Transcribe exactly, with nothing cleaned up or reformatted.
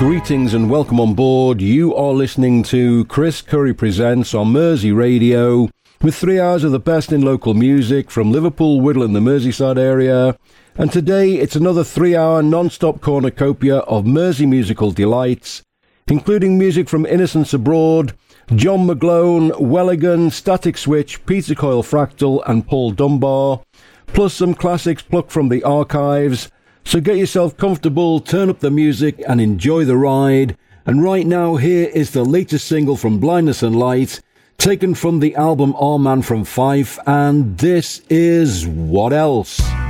Greetings and welcome on board. You are listening to Chris Curry Presents on Mersey Radio, with three hours of the best in local music from Liverpool, Whittle and the Merseyside area. And today it's another three-hour non-stop cornucopia of Mersey musical delights, including music from Innocents Abroad, John McGlone, Welligan, Static Switch, Peter Coyle Fractal and Paul Dunbar, plus some classics plucked from the archives. So get yourself comfortable, turn up the music and enjoy the ride. And right now here is the latest single from Blindness and Light, taken from the album Our Man from Fife, and this is What Else?